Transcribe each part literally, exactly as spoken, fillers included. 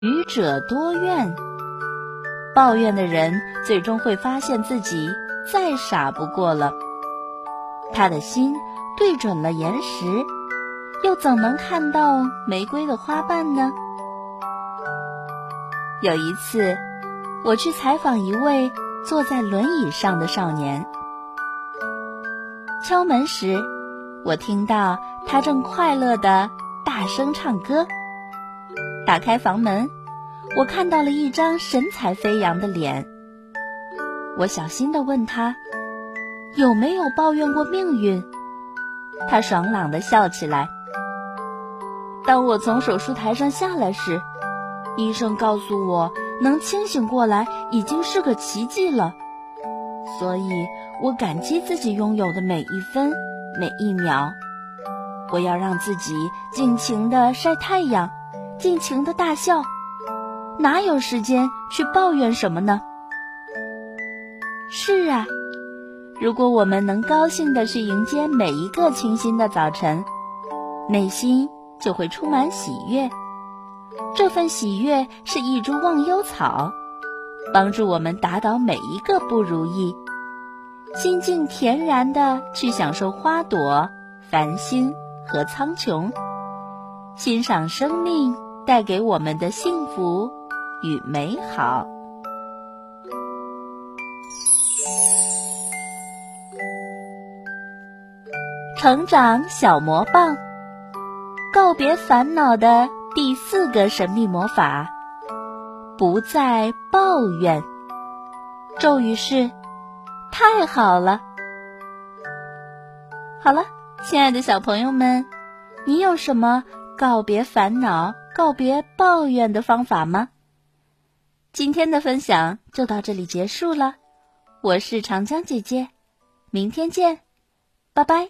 愚者多怨，抱怨的人最终会发现自己再傻不过了。他的心对准了岩石，又怎能看到玫瑰的花瓣呢？有一次，我去采访一位坐在轮椅上的少年。敲门时，我听到他正快乐地大声唱歌。打开房门，我看到了一张神采飞扬的脸。我小心地问他，有没有抱怨过命运？他爽朗地笑起来。当我从手术台上下来时，医生告诉我，能清醒过来已经是个奇迹了。所以我感激自己拥有的每一分每一秒。我要让自己尽情地晒太阳，尽情地大笑，哪有时间去抱怨什么呢？是啊，如果我们能高兴地去迎接每一个清新的早晨，内心就会充满喜悦。这份喜悦是一株忘忧草，帮助我们打倒每一个不如意，心境恬然地去享受花朵、繁星和苍穹，欣赏生命带给我们的幸福与美好。成长小魔棒，告别烦恼的第四个神秘魔法，不再抱怨。咒语是太好了。好了，亲爱的小朋友们，你有什么告别烦恼、告别抱怨的方法吗？今天的分享就到这里结束了，我是长江姐姐，明天见，拜拜。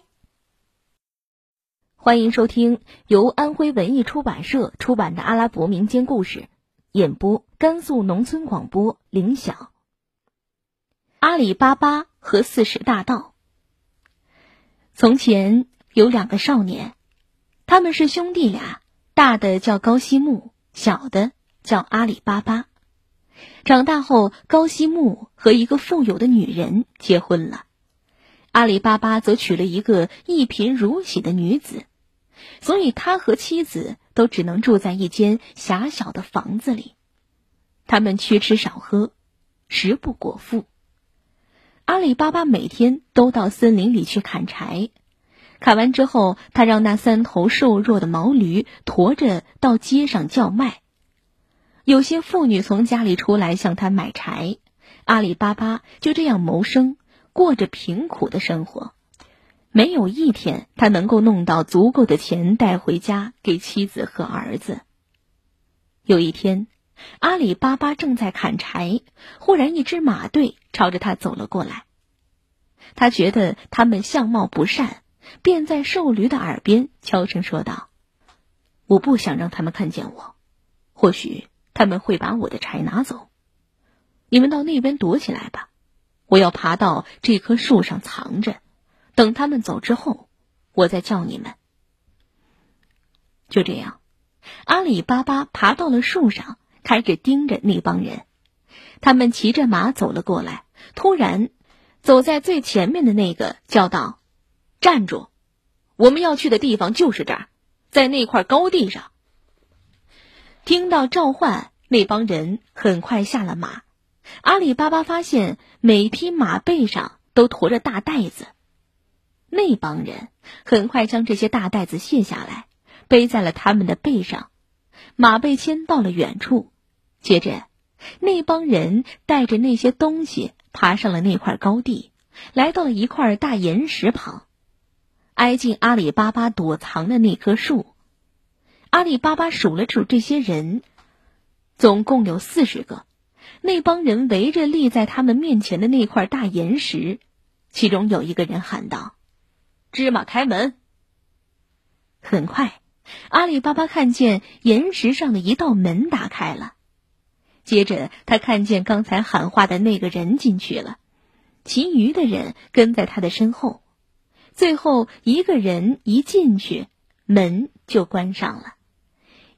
欢迎收听由安徽文艺出版社出版的阿拉伯民间故事，演播甘肃农村广播铃响。阿里巴巴和四十大盗。从前有两个少年，他们是兄弟俩，大的叫高希木，小的叫阿里巴巴。长大后，高希木和一个富有的女人结婚了，阿里巴巴则娶了一个一贫如洗的女子，所以他和妻子都只能住在一间狭小的房子里。他们缺吃少喝，食不果腹。阿里巴巴每天都到森林里去砍柴，砍完之后，他让那三头瘦弱的毛驴驮着到街上叫卖。有些妇女从家里出来向他买柴，阿里巴巴就这样谋生，过着贫苦的生活。没有一天他能够弄到足够的钱带回家给妻子和儿子。有一天，阿里巴巴正在砍柴，忽然一支马队朝着他走了过来。他觉得他们相貌不善，便在瘦驴的耳边悄声说道：我不想让他们看见我，或许他们会把我的柴拿走。你们到那边躲起来吧，我要爬到这棵树上藏着，等他们走之后，我再叫你们。就这样，阿里巴巴爬到了树上，开始盯着那帮人。他们骑着马走了过来，突然走在最前面的那个叫道：站住，我们要去的地方就是这儿，在那块高地上。听到召唤，那帮人很快下了马。阿里巴巴发现每匹马背上都驮着大袋子，那帮人很快将这些大袋子卸下来，背在了他们的背上。马被牵到了远处，接着那帮人带着那些东西爬上了那块高地，来到了一块大岩石旁，挨近阿里巴巴躲藏的那棵树。阿里巴巴数了数这些人，总共有四十个。那帮人围着立在他们面前的那块大岩石，其中有一个人喊道：芝麻开门。很快，阿里巴巴看见岩石上的一道门打开了，接着他看见刚才喊话的那个人进去了，其余的人跟在他的身后。最后一个人一进去，门就关上了。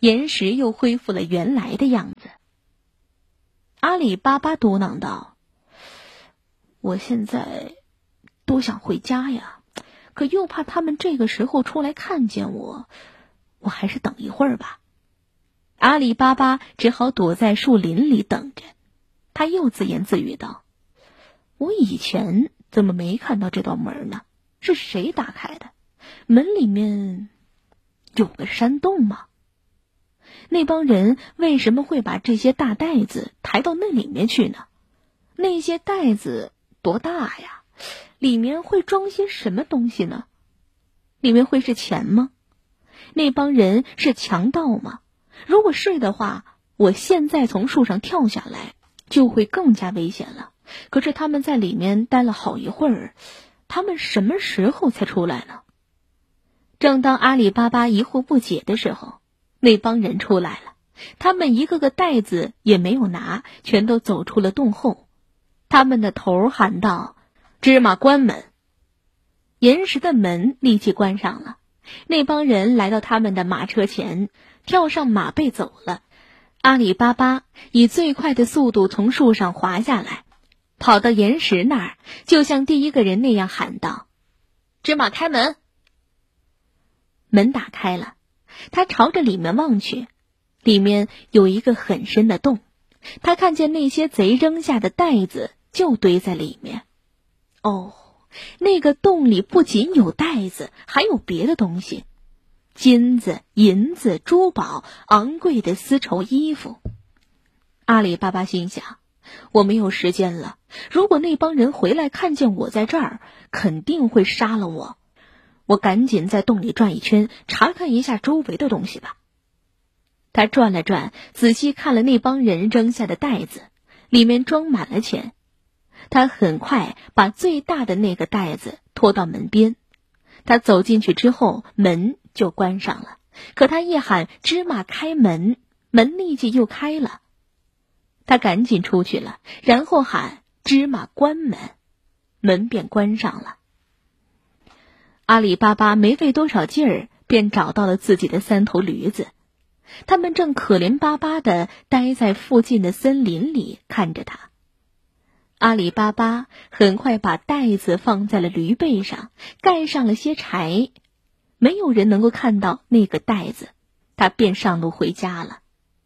岩石又恢复了原来的样子。阿里巴巴嘟囔道：我现在多想回家呀，可又怕他们这个时候出来看见我，我还是等一会儿吧。阿里巴巴只好躲在树林里等着。他又自言自语道：我以前怎么没看到这道门呢？是谁打开的？门里面有个山洞吗？那帮人为什么会把这些大袋子抬到那里面去呢？那些袋子多大呀？里面会装些什么东西呢？里面会是钱吗？那帮人是强盗吗？如果是的话，我现在从树上跳下来就会更加危险了。可是他们在里面待了好一会儿，他们什么时候才出来呢？正当阿里巴巴疑惑不解的时候，那帮人出来了。他们一个个袋子也没有拿，全都走出了洞后。他们的头喊道：芝麻关门！岩石的门立即关上了。那帮人来到他们的马车前，跳上马背走了。阿里巴巴以最快的速度从树上滑下来，跑到岩石那儿，就像第一个人那样喊道：芝麻开门！门打开了，他朝着里面望去，里面有一个很深的洞。他看见那些贼扔下的袋子就堆在里面。哦，那个洞里不仅有袋子，还有别的东西，金子、银子、珠宝，昂贵的丝绸衣服。阿里巴巴心想，我没有时间了，如果那帮人回来看见我在这儿，肯定会杀了我。我赶紧在洞里转一圈，查看一下周围的东西吧。他转了转，仔细看了那帮人扔下的袋子，里面装满了钱。他很快把最大的那个袋子拖到门边。他走进去之后，门就关上了。可他一喊芝麻开门，门立即又开了。他赶紧出去了，然后喊芝麻关门，门便关上了。阿里巴巴没费多少劲儿，便找到了自己的三头驴子。他们正可怜巴巴地待在附近的森林里看着他。阿里巴巴很快把袋子放在了驴背上，盖上了些柴，没有人能够看到那个袋子，他便上路回家了。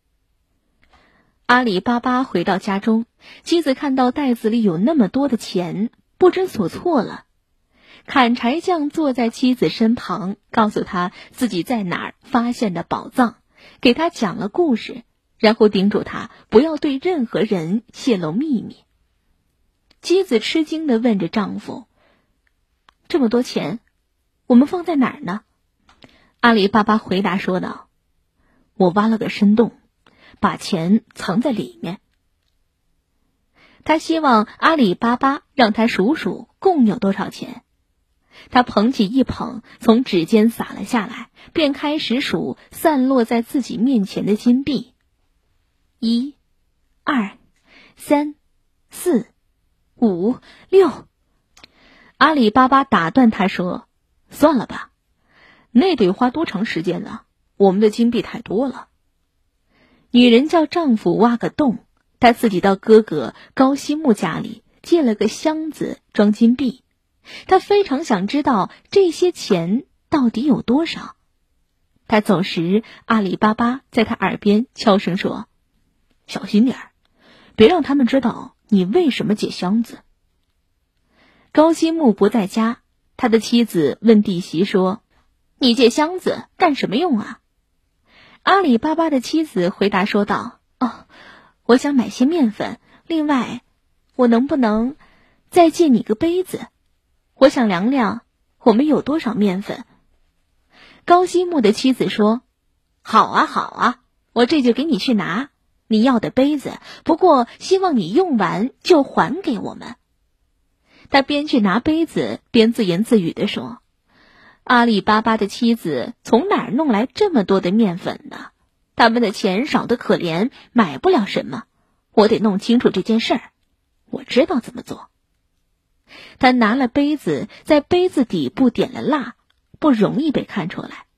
阿里巴巴回到家中，妻子看到袋子里有那么多的钱，不知所措了。砍柴匠坐在妻子身旁，告诉他自己在哪儿发现的宝藏，给他讲了故事，然后叮嘱他不要对任何人泄露秘密。妻子吃惊地问着丈夫：这么多钱，我们放在哪儿呢？阿里巴巴回答说道：我挖了个深洞，把钱藏在里面。他希望阿里巴巴让他数数共有多少钱。他捧起一捧，从指尖洒了下来，便开始数散落在自己面前的金币。一、二、三、四、五、六。阿里巴巴打断他说：算了吧，那得花多长时间呢？我们的金币太多了。女人叫丈夫挖个洞，她自己到哥哥高希木家里借了个箱子装金币。她非常想知道这些钱到底有多少。她走时，阿里巴巴在她耳边悄声说：小心点儿，别让他们知道你为什么借箱子。高希木不在家，他的妻子问弟媳说：你借箱子干什么用啊？阿里巴巴的妻子回答说道：哦，我想买些面粉，另外我能不能再借你个杯子？我想量量我们有多少面粉。高希木的妻子说：好啊好啊，我这就给你去拿你要的杯子，不过希望你用完就还给我们。他边去拿杯子边自言自语地说：阿里巴巴的妻子从哪儿弄来这么多的面粉呢？他们的钱少得可怜，买不了什么，我得弄清楚这件事儿，我知道怎么做。他拿了杯子，在杯子底部点了蜡，不容易被看出来。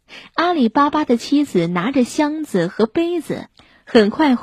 阿里巴巴的妻子拿着箱子和杯子，很快